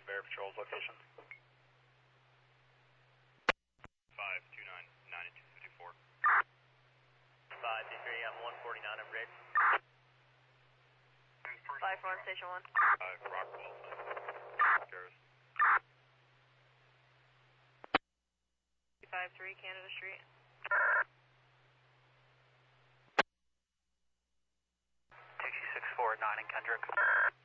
Bear Patrol's location. 529 9254. 523, I'm 149 on bridge. 5-1, Station 1. 5 Rockwell, Garrison. 53, Canada Street. Taxi 649 in Kendrick.